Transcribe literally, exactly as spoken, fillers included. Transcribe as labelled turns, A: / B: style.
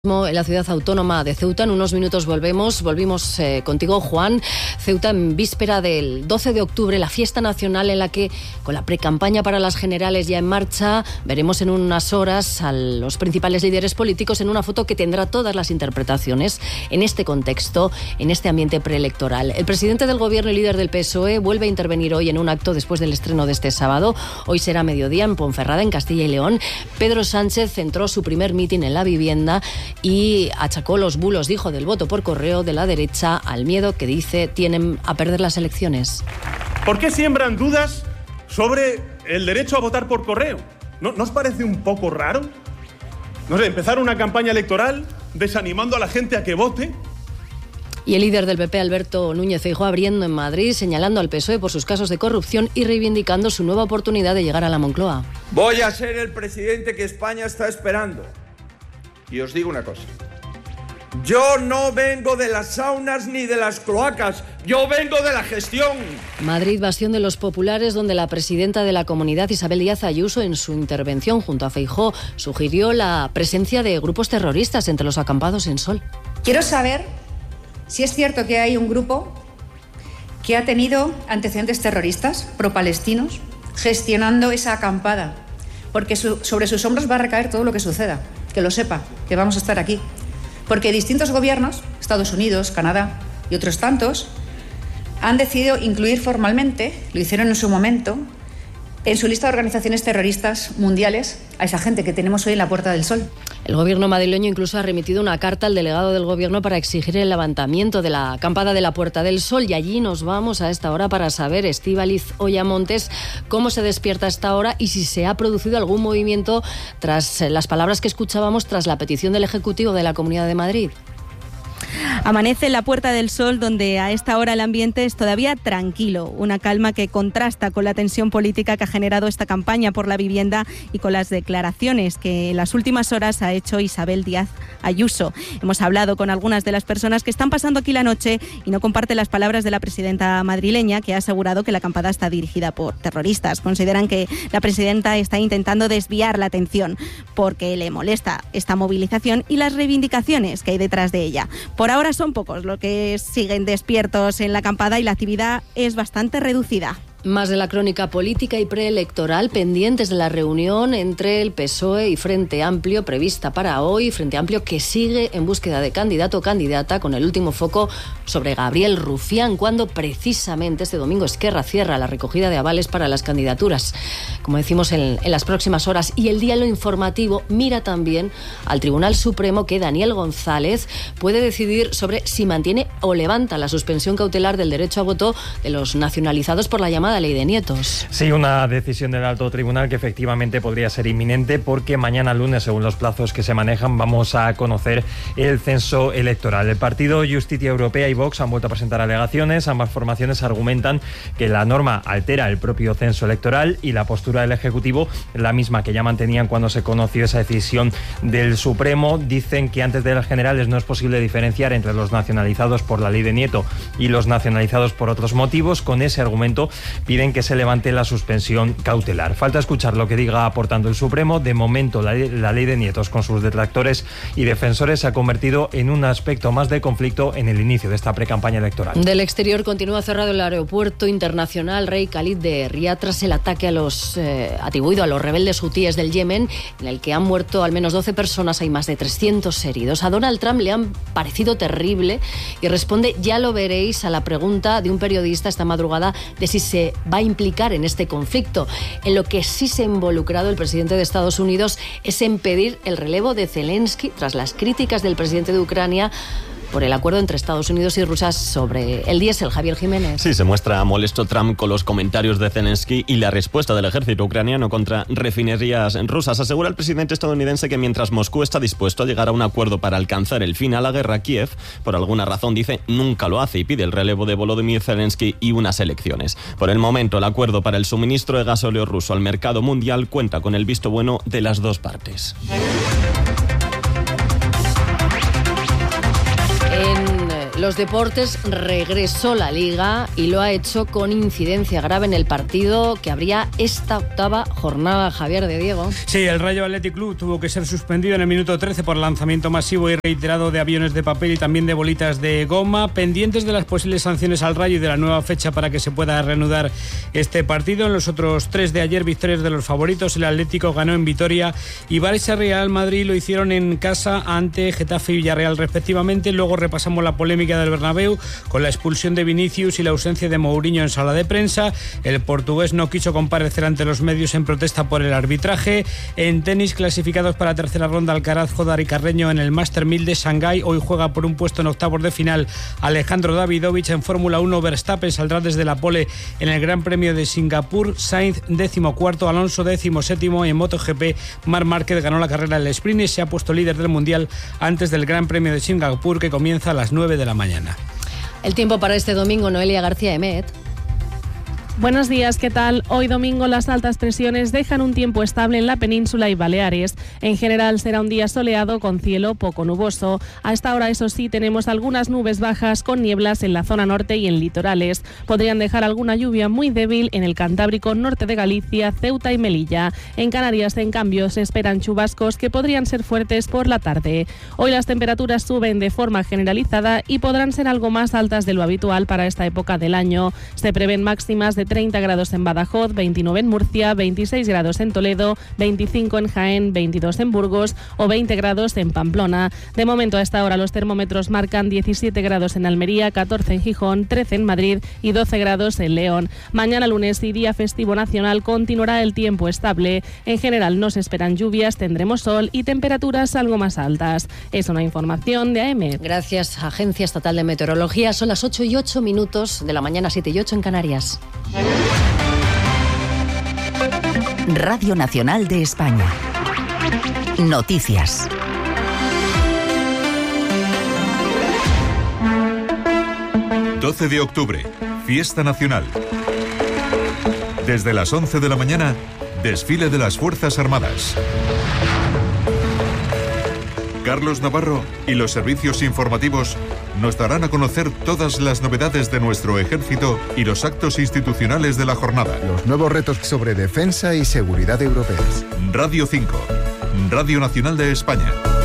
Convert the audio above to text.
A: En la ciudad autónoma de Ceuta. En unos minutos volvemos, volvimos eh, contigo, Juan. Ceuta en víspera del doce de octubre, la fiesta nacional en la que, con la precampaña para las generales ya en marcha, veremos en unas horas a los principales líderes políticos en una foto que tendrá todas las interpretaciones en este contexto, en este ambiente preelectoral. El presidente del gobierno y líder del P S O E vuelve a intervenir hoy en un acto después del estreno de este sábado. Hoy será mediodía en Ponferrada, en Castilla y León. Pedro Sánchez centró su primer mitin en la vivienda y achacó los bulos, dijo, del voto por correo de la derecha al miedo que dice tienen a perder las elecciones.
B: ¿Por qué siembran dudas sobre el derecho a votar por correo? ¿No, ¿no os parece un poco raro? No sé, empezar una campaña electoral desanimando a la gente a que vote.
A: Y el líder del P P, Alberto Núñez Feijóo, abriendo en Madrid, señalando al P S O E por sus casos de corrupción y reivindicando su nueva oportunidad de llegar a la Moncloa.
C: Voy a ser el presidente que España está esperando. Y os digo una cosa, yo no vengo de las saunas ni de las cloacas, yo vengo de la gestión.
A: Madrid, bastión de los populares, donde la presidenta de la comunidad, Isabel Díaz Ayuso, en su intervención junto a Feijóo, sugirió la presencia de grupos terroristas entre los acampados en Sol.
D: Quiero saber si es cierto que hay un grupo que ha tenido antecedentes terroristas pro-palestinos gestionando esa acampada, porque su, sobre sus hombros va a recaer todo lo que suceda. Que lo sepa, que vamos a estar aquí. Porque distintos gobiernos, Estados Unidos, Canadá y otros tantos, han decidido incluir formalmente, lo hicieron en su momento, en su lista de organizaciones terroristas mundiales a esa gente que tenemos hoy en la Puerta del Sol.
A: El gobierno madrileño incluso ha remitido una carta al delegado del gobierno para exigir el levantamiento de la acampada de la Puerta del Sol, y allí nos vamos a esta hora para saber, Estíbaliz Oyamontes, cómo se despierta a esta hora y si se ha producido algún movimiento tras las palabras que escuchábamos tras la petición del Ejecutivo de la Comunidad de Madrid.
E: Amanece en la Puerta del Sol, donde a esta hora el ambiente es todavía tranquilo, una calma que contrasta con la tensión política que ha generado esta campaña por la vivienda y con las declaraciones que en las últimas horas ha hecho Isabel Díaz Ayuso. Hemos hablado con algunas de las personas que están pasando aquí la noche y no comparten las palabras de la presidenta madrileña, que ha asegurado que la acampada está dirigida por terroristas. Consideran que la presidenta está intentando desviar la atención porque le molesta esta movilización y las reivindicaciones que hay detrás de ella. Por ahora son pocos los que siguen despiertos en la acampada y la actividad es bastante reducida.
A: Más de la crónica política y preelectoral, pendientes de la reunión entre el P S O E y Frente Amplio prevista para hoy. Frente Amplio que sigue en búsqueda de candidato o candidata, con el último foco sobre Gabriel Rufián, cuando precisamente este domingo Esquerra cierra la recogida de avales para las candidaturas, como decimos, en, en las próximas horas. Y el diálogo informativo mira también al Tribunal Supremo, que Daniel González puede decidir sobre si mantiene o levanta la suspensión cautelar del derecho a voto de los nacionalizados por la llamada ley de nietos.
F: Sí, una decisión del alto tribunal que efectivamente podría ser inminente, porque mañana lunes, según los plazos que se manejan, vamos a conocer el censo electoral. El partido Justicia Europea y Vox han vuelto a presentar alegaciones. Ambas formaciones argumentan que la norma altera el propio censo electoral y la postura del Ejecutivo, la misma que ya mantenían cuando se conoció esa decisión del Supremo. Dicen que antes de las generales no es posible diferenciar entre los nacionalizados por la ley de Nieto y los nacionalizados por otros motivos. Con ese argumento piden que se levante la suspensión cautelar. Falta escuchar lo que diga aportando el Supremo. De momento, la, la ley de nietos, con sus detractores y defensores, se ha convertido en un aspecto más de conflicto en el inicio de esta precampaña electoral.
A: Del exterior, continúa cerrado el aeropuerto internacional Rey Khalid de Riad tras el ataque a los eh, atribuido a los rebeldes hutíes del Yemen, en el que han muerto al menos doce personas, hay más de trescientos heridos. A Donald Trump le han parecido terrible y responde, ya lo veréis, a la pregunta de un periodista esta madrugada de si se va a implicar en este conflicto. En lo que sí se ha involucrado el presidente de Estados Unidos es en pedir el relevo de Zelensky tras las críticas del presidente de Ucrania por el acuerdo entre Estados Unidos y Rusia sobre el diésel. Javier Jiménez.
G: Sí, se muestra molesto Trump con los comentarios de Zelensky y la respuesta del ejército ucraniano contra refinerías rusas. Asegura el presidente estadounidense que mientras Moscú está dispuesto a llegar a un acuerdo para alcanzar el fin a la guerra, Kiev, por alguna razón, dice, nunca lo hace y pide el relevo de Volodymyr Zelensky y unas elecciones. Por el momento, el acuerdo para el suministro de gasóleo ruso al mercado mundial cuenta con el visto bueno de las dos partes.
A: los deportes, regresó la Liga y lo ha hecho con incidencia grave en el partido que abría esta octava jornada. Javier de Diego.
H: Sí, el Rayo Athletic Club tuvo que ser suspendido en el minuto trece por lanzamiento masivo y reiterado de aviones de papel y también de bolitas de goma. Pendientes de las posibles sanciones al Rayo y de la nueva fecha para que se pueda reanudar este partido. En los otros tres de ayer, victorias de los favoritos. El Atlético ganó en Vitoria y Barça, Real Madrid lo hicieron en casa ante Getafe y Villarreal respectivamente. Luego repasamos la polémica del Bernabéu con la expulsión de Vinicius y la ausencia de Mourinho en sala de prensa. El portugués no quiso comparecer ante los medios en protesta por el arbitraje. En tenis, clasificados para la tercera ronda, Alcaraz, Jodar y Carreño en el Master mil de Shanghái. Hoy juega por un puesto en octavos de final Alejandro Davidovich. En Fórmula uno, Verstappen saldrá desde la pole en el Gran Premio de Singapur. Sainz décimo cuarto, Alonso décimo séptimo. En MotoGP, Marc Márquez ganó la carrera en el sprint y se ha puesto líder del Mundial antes del Gran Premio de Singapur, que comienza a las nueve de la mañana.
A: El tiempo para este domingo, Noelia García Emet.
I: Buenos días, ¿qué tal? Hoy domingo las altas presiones dejan un tiempo estable en la península y Baleares. En general será un día soleado con cielo poco nuboso. A esta hora, eso sí, tenemos algunas nubes bajas con nieblas en la zona norte y en litorales. Podrían dejar alguna lluvia muy débil en el Cantábrico, norte de Galicia, Ceuta y Melilla. En Canarias, en cambio, se esperan chubascos que podrían ser fuertes por la tarde. Hoy las temperaturas suben de forma generalizada y podrán ser algo más altas de lo habitual para esta época del año. Se prevén máximas de treinta grados en Badajoz, veintinueve en Murcia, veintiséis grados en Toledo, veinticinco en Jaén, veintidós en Burgos o veinte grados en Pamplona. De momento, a esta hora los termómetros marcan diecisiete grados en Almería, catorce en Gijón, trece en Madrid y doce grados en León. Mañana lunes y día festivo nacional continuará el tiempo estable. En general no se esperan lluvias, tendremos sol y temperaturas algo más altas. Es una información de A M.
A: Gracias, Agencia Estatal de Meteorología. Son las ocho y ocho minutos de la mañana, siete y ocho en Canarias.
J: Radio Nacional de España. Noticias.
K: doce de octubre, fiesta nacional. Desde las once de la mañana, desfile de las Fuerzas Armadas. Carlos Navarro y los servicios informativos nos darán a conocer todas las novedades de nuestro ejército y los actos institucionales de la jornada.
L: Los nuevos retos sobre defensa y seguridad europeas.
K: Radio cinco, Radio Nacional de España.